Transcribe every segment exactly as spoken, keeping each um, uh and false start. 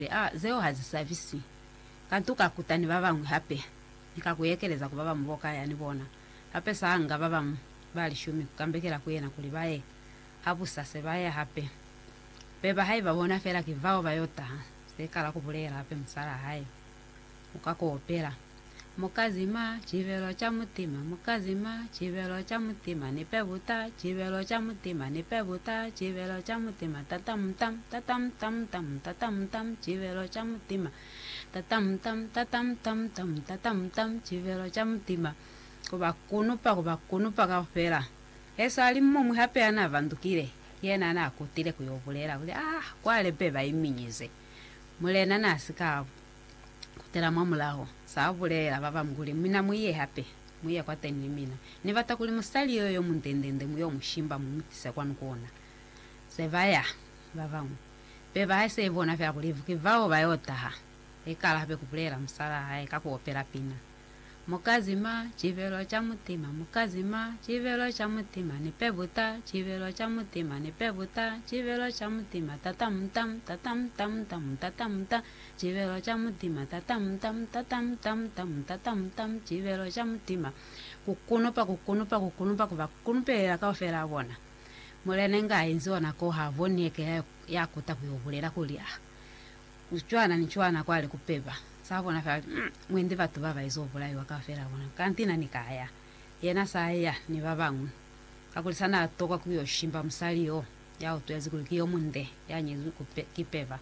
Ah, zeo hazisavisi. Kantuka kutani baba hape. Nikakuyekeleza ku baba mboka yanibona. Hape sanga baba bali shumi kambekera kuyena kulibaye. Habu sase baye hape. Beba hai babona fera kivao bayota. Sekala kubulera hape msala hai. Mukako opera. Mukazima chivelo cha mutima, mukazima chivelo cha mutima, nipebuta chivelo cha mutima, nipebuta chivelo cha mutima, tatam tam tatam tam tam tatam tam chivelo cha mutima, tatam tam tatam tam tam tatam tam chivelo cha mutima. Kuba kunupa kuba kunupa kafera. Esa alimo muhape ana vandukire. Yena na akutire kuyobulera kuli ah kwale beba iminyize. Mulena nasika kutera mwamulaho. Saabulera baba mguli mina muye hape muye kwa teni mina nivata kuli musali yoyo mundendende muyo mushimba mumutisa kwanu kuona sevaya baba mu beba hase ibona vya kulivu kivao bayota ha ekala hape kupulera musala hai kakuopera pina mukazima chivelo cha mutima mukazima chivelo cha mutima nipebuta chivelo cha mutima nipebuta chivelo cha mutima tatam tam tatam tam tam tatam tam chivelo cha mutima tatam tam tatam tam tam tatam tam chivelo cha mutima kukunupa kukunupa kukunupa kuba kunupera kafera bona mulenenga inzona ko havoni yake yakuta kuyobulera kulia uchwana ni chwana kwale kupeba sabona fa mwende batu baba izobulayi wakafera bona kantina nikaya yena saya ni babangu kakulisana toka kuyo shimba msalio yao tuwezi kulikiyo munde yanyezu kipeva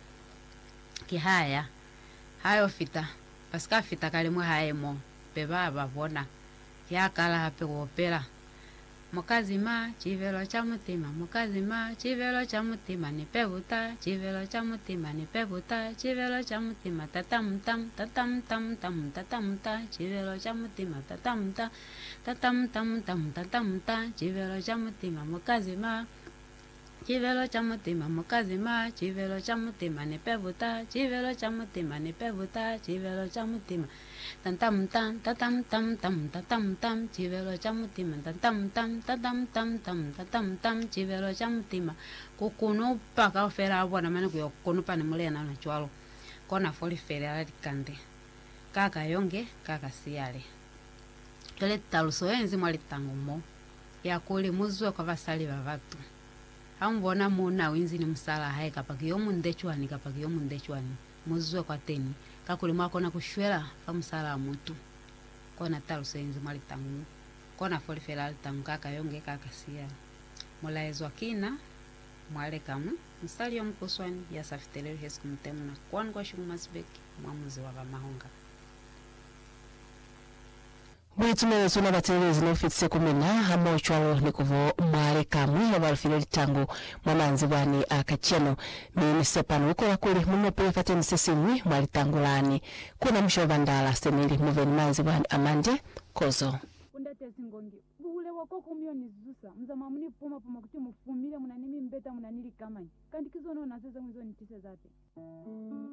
kihaya hayo fita paska fita kalimwe haemo peba babona yakala hape kuopera mukazima chivelo cha mutima mukazima chivelo cha mutima nipebuta chivelo cha mutima nipebuta chivelo cha mutima tatam tam tatam tam tam tatam ta chivelo cha mutima tatam ta tatam tam tam tatam ta chivelo cha mutima mukazima chivelo cha mutima mukazima chivelo cha mutima nipebuta chivelo cha mutima nipebuta chivelo cha mutima tatam tam tatam tam tam tatam tam chivelo cha mutima tatam tam tatam tam tam tatam tam chivelo cha mutima kukuno paka ofera bona mane kuyo kunupa ni mulena na chwalo kona foli fere ali kande kaka yonge kaka siale tole taluso enzi mwali tangumo ya kuli muzwe kwa vasali bavatu ambona muna winzi ni msala hai kapakiyo mundechwani kapakiyo mundechwani muzwe kwa teni kakuli mwako na kushwela fa msala mutu kona taluso enzi mwali tangumo kona foli fere ali tangu kaka yonge kaka siale mula ezwa kina mwale kamu msali yo mkuswani ya safitelelu hesku mtemu na kwanu kwa shuku masibeki mwamuzi wa mahonga Mwitumele suna batelezi na ufitise kumina hama uchwalo ni kuvo mwale kamu ya walfileli tangu mwamanzi wani akacheno mini sepano uko wakuli muna pule fate msesi mwi mwale tangu lani kuna msho vandala senili muveni manzi wani amande kozo undate singongi buhule wakoko myo nizusa mzama muni puma puma kuti mufumile munanimi mbeta munanili kamai kandikizo no naseza mwizo nitise zate